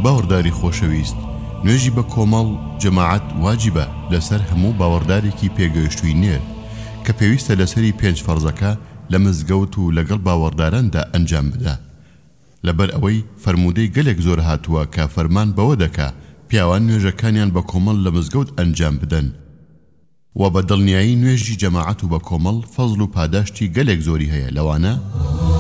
باوەڕداری خۆشەویست، نوێژی بە کۆمەڵ جەماعەت واجبە لەسەر هەموو باوەڕدارێکی پێگەیشتووی نێر کە پێویستە لەسەری 5 فەرزەکە لە مزگەوت و لەگەڵ باوەڕداراندا ئەنجام بدە. لەبەر ئەوەی فەرموودەی گەلێک زۆر هاتووە کە فەرمان بەوە دەکا پیاوان نوێژەکانیان بە کۆمەڵ لە مزگەوت ئەنجام بدەن و بە دڵنیایی نوێژی جەماعەت و بە کۆمەڵ فەزڵ و پاداشتی گەلێک زۆری هەیە. لەوانە